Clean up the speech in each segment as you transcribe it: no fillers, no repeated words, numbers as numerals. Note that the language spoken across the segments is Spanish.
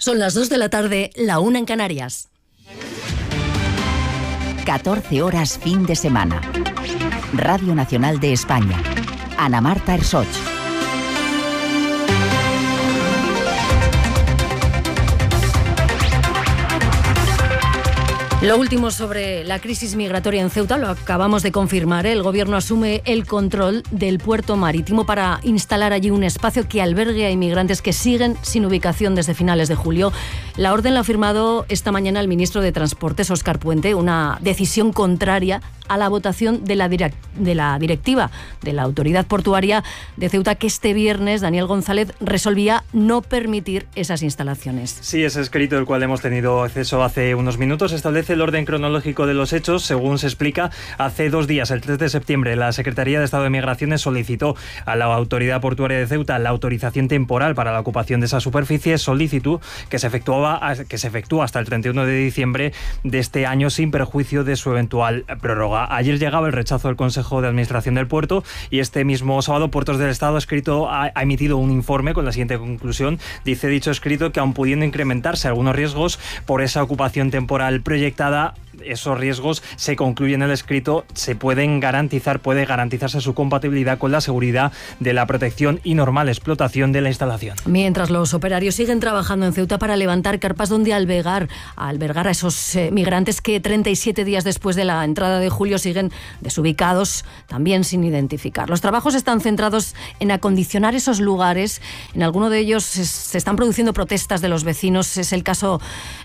Son las 2 de la tarde, la 1 en Canarias. 14 horas fin de semana. Radio Nacional de España. Ana Marta Ersoch. Lo último sobre la crisis migratoria en Ceuta lo acabamos de confirmar. El Gobierno asume el control del puerto marítimo para instalar allí un espacio que albergue a inmigrantes que siguen sin ubicación desde finales de julio. La orden la ha firmado esta mañana el ministro de Transportes, Óscar Puente, una decisión contraria a la votación de la directiva de la Autoridad Portuaria de Ceuta, que este viernes Daniel González resolvía no permitir esas instalaciones. Sí, ese escrito del cual hemos tenido acceso hace unos minutos establece el orden cronológico de los hechos. Según se explica, hace 2 días, el 3 de septiembre, la Secretaría de Estado de Migraciones solicitó a la Autoridad Portuaria de Ceuta la autorización temporal para la ocupación de esa superficie, solicitud que se efectúa hasta el 31 de diciembre de este año sin perjuicio de su eventual prórroga. Ayer llegaba el rechazo del Consejo de Administración del Puerto y este mismo sábado Puertos del Estado ha emitido un informe con la siguiente conclusión. Dice dicho escrito que aun pudiendo incrementarse algunos riesgos por esa ocupación temporal proyectada, esos riesgos se concluyen en el escrito, puede garantizarse su compatibilidad con la seguridad de la protección y normal explotación de la instalación. Mientras los operarios siguen trabajando en Ceuta para levantar carpas donde albergar a esos migrantes que 37 días después de la entrada de julio siguen desubicados, también sin identificar. Los trabajos están centrados en acondicionar esos lugares. En alguno de ellos se están produciendo protestas de los vecinos. Es el caso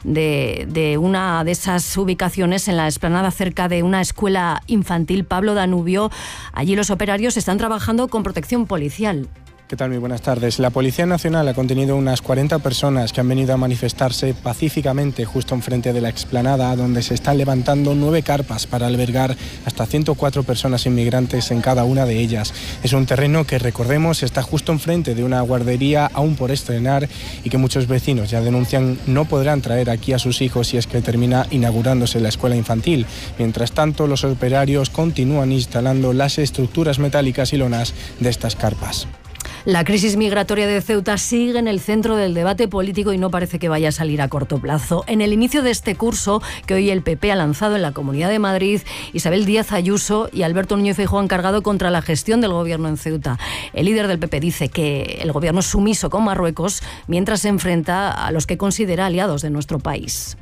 de una de esas ubicaciones en la explanada cerca de una escuela infantil, Pablo Danubio. Allí los operarios están trabajando con protección policial. ¿Qué tal? Muy buenas tardes. La Policía Nacional ha contenido unas 40 personas que han venido a manifestarse pacíficamente justo enfrente de la explanada, donde se están levantando 9 carpas para albergar hasta 104 personas inmigrantes en cada una de ellas. Es un terreno que, recordemos, está justo enfrente de una guardería aún por estrenar y que muchos vecinos ya denuncian no podrán traer aquí a sus hijos si es que termina inaugurándose la escuela infantil. Mientras tanto, los operarios continúan instalando las estructuras metálicas y lonas de estas carpas. La crisis migratoria de Ceuta sigue en el centro del debate político y no parece que vaya a salir a corto plazo. En el inicio de este curso, que hoy el PP ha lanzado en la Comunidad de Madrid, Isabel Díaz Ayuso y Alberto Núñez Feijóo han cargado contra la gestión del gobierno en Ceuta. El líder del PP dice que el gobierno es sumiso con Marruecos mientras se enfrenta a los que considera aliados de nuestro país.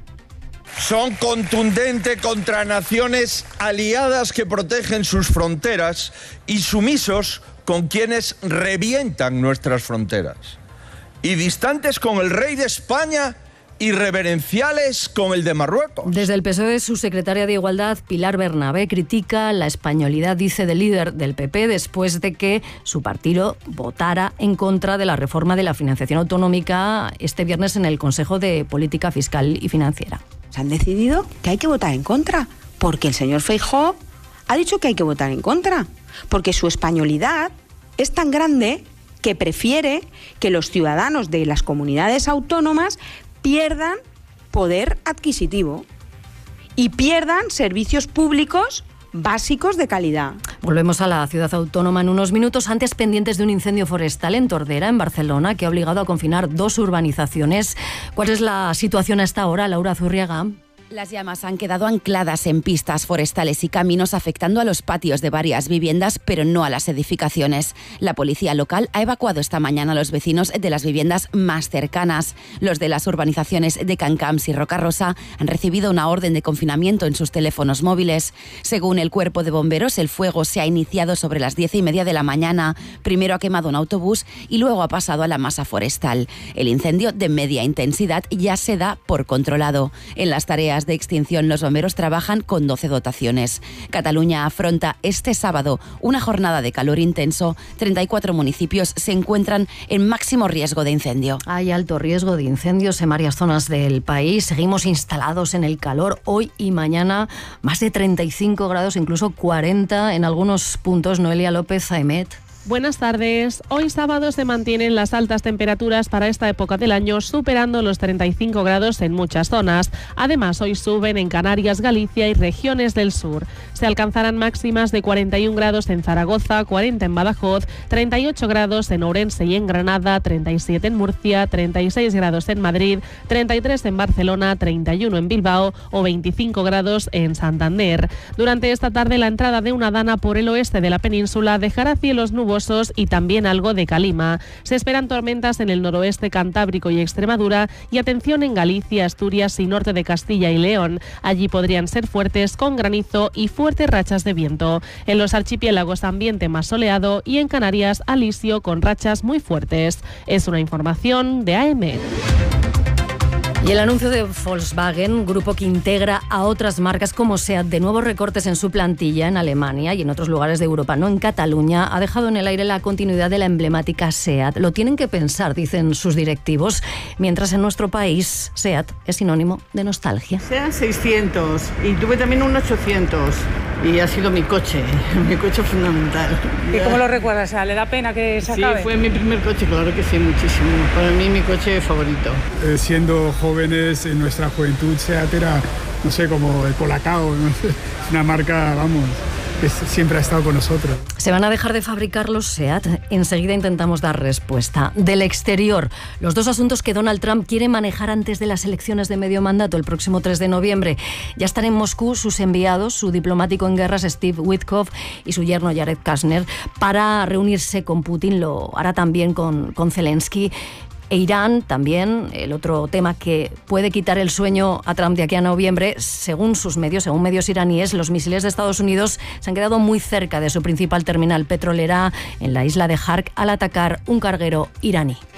Son contundentes contra naciones aliadas que protegen sus fronteras y sumisos con quienes revientan nuestras fronteras. Y distantes con el rey de España y reverenciales con el de Marruecos. Desde el PSOE, su secretaria de Igualdad, Pilar Bernabé, critica la españolidad, dice, del líder del PP después de que su partido votara en contra de la reforma de la financiación autonómica este viernes en el Consejo de Política Fiscal y Financiera. Se han decidido que hay que votar en contra, porque el señor Feijóo ha dicho que hay que votar en contra, porque su españolidad es tan grande que prefiere que los ciudadanos de las comunidades autónomas pierdan poder adquisitivo y pierdan servicios públicos básicos de calidad. Volvemos a la ciudad autónoma en unos minutos, antes pendientes de un incendio forestal en Tordera, en Barcelona, que ha obligado a confinar 2 urbanizaciones. ¿Cuál es la situación hasta ahora, Laura Zurriaga? Las llamas han quedado ancladas en pistas forestales y caminos, afectando a los patios de varias viviendas, pero no a las edificaciones. La policía local ha evacuado esta mañana a los vecinos de las viviendas más cercanas. Los de las urbanizaciones de Cancamps y Rocarosa han recibido una orden de confinamiento en sus teléfonos móviles. Según el Cuerpo de Bomberos, el fuego se ha iniciado sobre las 10:30 de la mañana. Primero ha quemado un autobús y luego ha pasado a la masa forestal. El incendio, de media intensidad, ya se da por controlado. En las tareas de extinción, los bomberos trabajan con 12 dotaciones. Cataluña afronta este sábado una jornada de calor intenso. 34 municipios se encuentran en máximo riesgo de incendio. Hay alto riesgo de incendios en varias zonas del país. Seguimos instalados en el calor hoy y mañana. Más de 35 grados, incluso 40 en algunos puntos. Noelia López Aimet. Buenas tardes. Hoy sábado se mantienen las altas temperaturas para esta época del año, superando los 35 grados en muchas zonas. Además, hoy suben en Canarias, Galicia y regiones del sur. Se alcanzarán máximas de 41 grados en Zaragoza, 40 en Badajoz, 38 grados en Ourense y en Granada, 37 en Murcia, 36 grados en Madrid, 33 en Barcelona, 31 en Bilbao o 25 grados en Santander. Durante esta tarde, la entrada de una dana por el oeste de la península dejará cielos nubosos y también algo de calima. Se esperan tormentas en el noroeste cantábrico y Extremadura y atención en Galicia, Asturias y norte de Castilla y León. Allí podrían ser fuertes con granizo y fuertes rachas de viento. En los archipiélagos ambiente más soleado y en Canarias alisio con rachas muy fuertes. Es una información de AEMET. Y el anuncio de Volkswagen, grupo que integra a otras marcas como SEAT, de nuevos recortes en su plantilla en Alemania y en otros lugares de Europa, no en Cataluña, ha dejado en el aire la continuidad de la emblemática SEAT. Lo tienen que pensar, dicen sus directivos, mientras en nuestro país SEAT es sinónimo de nostalgia. SEAT 600 y tuve también un 800 y ha sido mi coche fundamental. ¿Y cómo lo recuerdas? O sea, ¿le da pena que se acabe? Sí, fue mi primer coche, claro que sí, muchísimo. Para mí mi coche favorito. Siendo jóvenes, en nuestra juventud, SEAT era, no sé, como el Colacao, ¿no? Una marca, vamos, que siempre ha estado con nosotros. ¿Se van a dejar de fabricar los SEAT? Enseguida intentamos dar respuesta. Del exterior, los dos asuntos que Donald Trump quiere manejar antes de las elecciones de medio mandato el próximo 3 de noviembre. Ya están en Moscú sus enviados, su diplomático en guerras Steve Witkoff y su yerno Jared Kushner, para reunirse con Putin. Lo hará también con Zelensky. E Irán también, el otro tema que puede quitar el sueño a Trump de aquí a noviembre, según medios iraníes, los misiles de Estados Unidos se han quedado muy cerca de su principal terminal petrolera en la isla de Hark al atacar un carguero iraní.